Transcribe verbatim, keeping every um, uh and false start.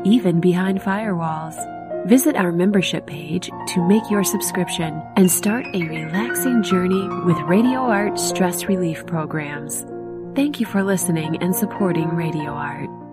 even behind firewalls. Visit our membership page to make your subscription and start a relaxing journey with Radio Art stress relief programs. Thank you for listening and supporting Radio Art.